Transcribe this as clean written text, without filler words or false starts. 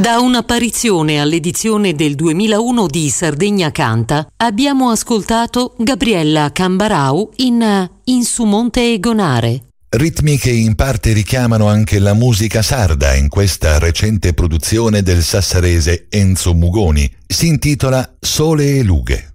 Da un'apparizione all'edizione del 2001 di Sardegna Canta abbiamo ascoltato Gabriella Cambarau in Su Monte Gonare. Ritmi che in parte richiamano anche la musica sarda in questa recente produzione del sassarese Enzo Mugoni. Si intitola Sole e Lughe.